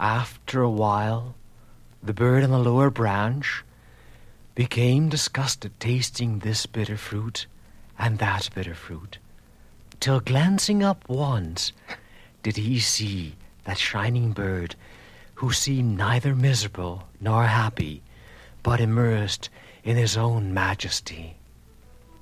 After a while, the bird on the lower branch became disgusted tasting this bitter fruit and that bitter fruit, till glancing up once did he see that shining bird, who seemed neither miserable nor happy, but immersed in his own majesty.